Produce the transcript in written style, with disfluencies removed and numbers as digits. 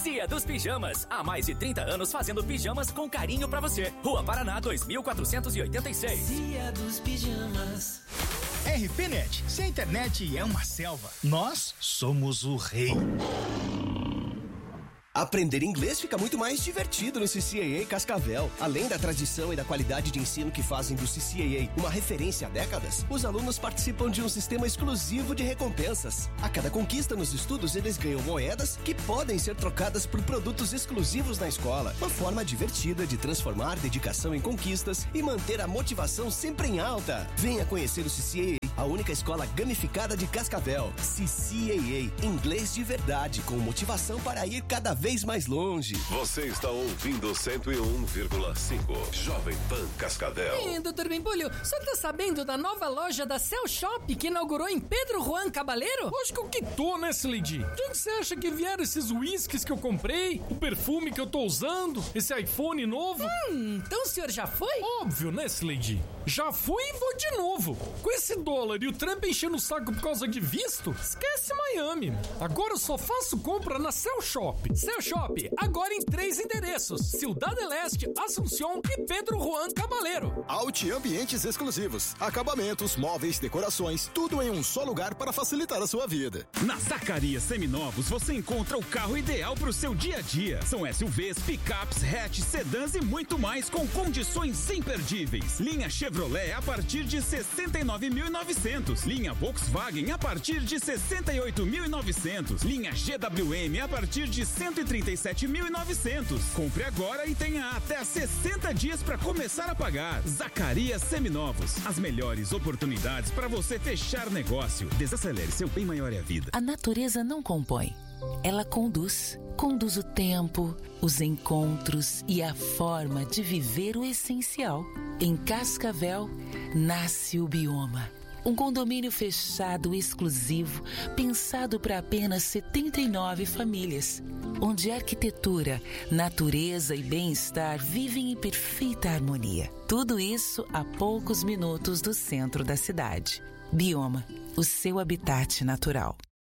Cia dos Pijamas. Há mais de 30 anos fazendo pijamas com carinho pra você. Rua Paraná 2486. Cia dos Pijamas. RPNet. Se a internet é uma selva, nós somos o rei. Aprender inglês fica muito mais divertido no CCAA Cascavel. Além da tradição e da qualidade de ensino que fazem do CCAA uma referência há décadas, os alunos participam de um sistema exclusivo de recompensas. A cada conquista nos estudos, eles ganham moedas que podem ser trocadas por produtos exclusivos na escola. Uma forma divertida de transformar dedicação em conquistas e manter a motivação sempre em alta. Venha conhecer o CCAA, a única escola gamificada de Cascavel. CCAA, inglês de verdade, com motivação para ir cada vez mais longe. Você está ouvindo 101,5 Jovem Pan Cascavel. Doutor Bimbulho, o senhor tá sabendo da nova loja da Cell Shop que inaugurou em Pedro Juan Cabaleiro? Lógico que tô, né, Slidy? De onde você acha que vieram esses whiskies que eu comprei? O perfume que eu tô usando? Esse iPhone novo? Então o senhor já foi? Óbvio, né, Slidy? Já fui e vou de novo. Com esse dólar e o Trump enchendo o saco por causa de visto, esquece Miami. Agora eu só faço compra na Cell Shop. Cell Shop, agora em 3 endereços: Ciudad del Este, Assunción e Pedro Juan Cabaleiro. Alt Ambientes exclusivos, acabamentos, móveis, decorações, tudo em um só lugar para facilitar a sua vida. Na Zacarias Seminovos você encontra o carro ideal para o seu dia a dia. São SUVs, picapes, hatch, sedãs e muito mais com condições imperdíveis. Linha Chevrolet a partir de 69.900. Linha Volkswagen a partir de 68.900. Linha GWM a partir de 137.900. Compre agora e tenha até 60 dias para começar a pagar. Zacarias Seminovos, as melhores oportunidades para você fechar negócio. Desacelere, seu bem maior é a vida. A natureza não compõe, ela conduz. Conduz o tempo, os encontros e a forma de viver o essencial. Em Cascavel, nasce o Bioma. Um condomínio fechado exclusivo, pensado para apenas 79 famílias, onde arquitetura, natureza e bem-estar vivem em perfeita harmonia. Tudo isso a poucos minutos do centro da cidade. Bioma, o seu habitat natural.